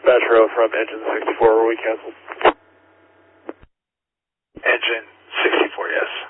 dispatch row from engine 64, were we canceled? Engine 64, yes.